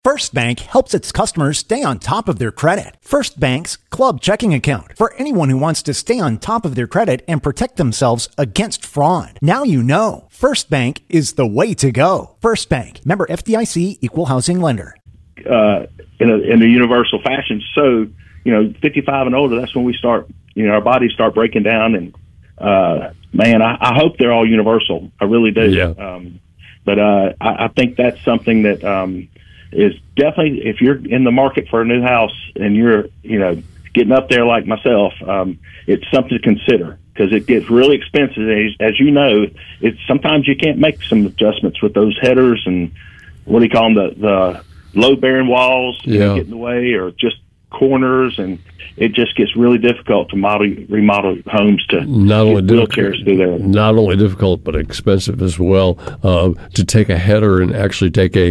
First Bank helps its customers stay on top of their credit. First Bank's Club Checking Account, for anyone who wants to stay on top of their credit and protect themselves against fraud. Now you know. First Bank is the way to go. First Bank, member FDIC, equal housing lender. In a universal fashion. So, 55 and older, that's when we start, our bodies start breaking down. And, man, I hope they're all universal. I really do. Yeah. But I think that's something that is definitely, if you're in the market for a new house and you're, getting up there like myself, it's something to consider because it gets really expensive. As you know, sometimes you can't make some adjustments with those headers and what do you call them, the load-bearing walls get in the way or just corners, and it just gets really difficult to remodel homes to not only wheelchairs through there. Not only difficult, but expensive as well. To take a header and actually take a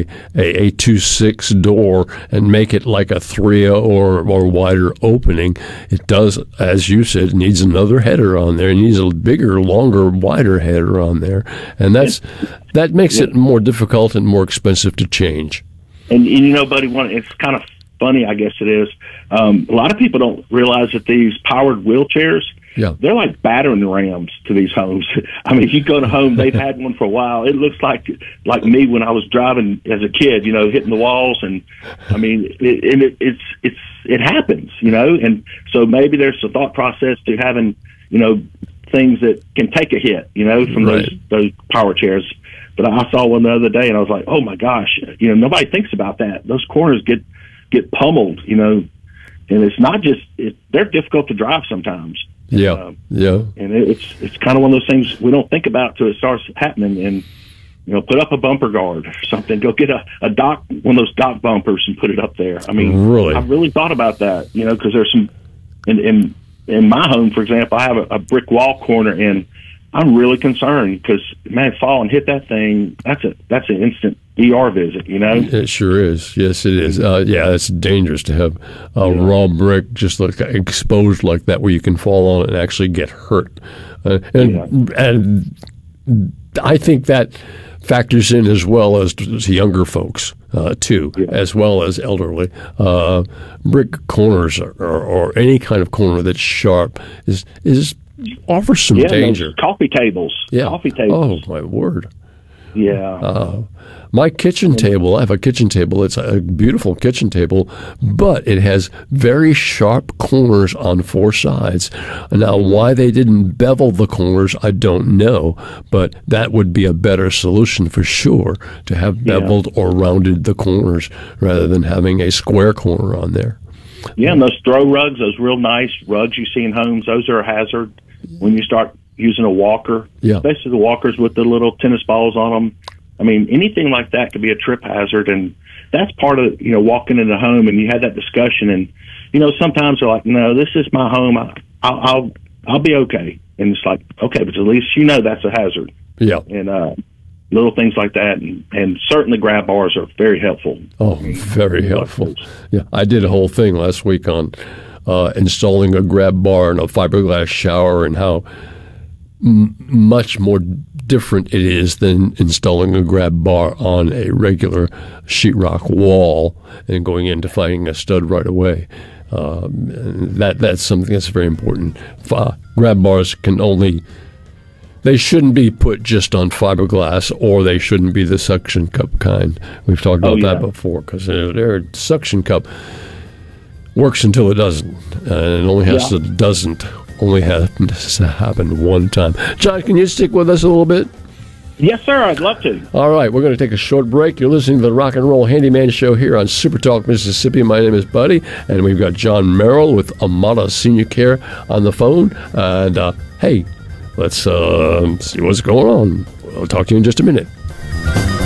2.6 door and make it like a 3 or wider opening, it does, as you said, needs another header on there. It needs a bigger, longer, wider header on there, and that makes it more difficult and more expensive to change. And buddy, it's kind of funny, I guess it is. A lot of people don't realize that these powered wheelchairs, they're like battering rams to these homes. I mean, if you go to home, they've had one for a while. It looks like me when I was driving as a kid, hitting the walls. And I mean, it happens, and so maybe there's a thought process to having, things that can take a hit, from those power chairs. But I saw one the other day, and I was like, "Oh my gosh!" Nobody thinks about that. Those corners get pummeled, and it's not just they're difficult to drive sometimes. Yeah. And it's kind of one of those things we don't think about till it starts happening. And put up a bumper guard or something. Go get a dock, one of those dock bumpers, and put it up there. I mean, really, I've really thought about that. Because there's some in my home, for example, I have a brick wall corner and I'm really concerned because, man, fall and hit that thing, that's an instant ER visit, It sure is. Yes, it is. It's dangerous to have raw brick just exposed like that where you can fall on it and actually get hurt. And I think that factors in as well as younger folks, too, as well as elderly. Brick corners or any kind of corner that's sharp offers some danger. Coffee tables. Yeah. Coffee tables. Oh, my word. Yeah. My kitchen table, I have a kitchen table. It's a beautiful kitchen table, but it has very sharp corners on four sides. Now, why they didn't bevel the corners, I don't know, but that would be a better solution for sure, to have beveled or rounded the corners rather than having a square corner on there. Yeah, and those throw rugs, those real nice rugs you see in homes, those are a hazard when you start using a walker, especially the walkers with the little tennis balls on them. I mean, anything like that could be a trip hazard, and that's part of, walking into a home, and you had that discussion, and, sometimes they're like, no, this is my home, I'll be okay. And it's like, okay, but at least that's a hazard. Yeah. And little things like that, and certainly grab bars are very helpful. Oh, very helpful. Yeah, I did a whole thing last week on installing a grab bar and a fiberglass shower and how much more different it is than installing a grab bar on a regular sheetrock wall and going in to finding a stud right away. That's something that's very important. Grab bars they shouldn't be put just on fiberglass, or they shouldn't be the suction cup kind. We've talked about that before, because their suction cup works until it doesn't, and it only only happens to happen one time. John, can you stick with us a little bit? Yes, sir. I'd love to. All right. We're going to take a short break. You're listening to the Rock and Roll Handyman Show here on Super Talk Mississippi. My name is Buddy, and we've got John Merrill with Amada Senior Care on the phone. And, hey, let's see what's going on. I'll talk to you in just a minute.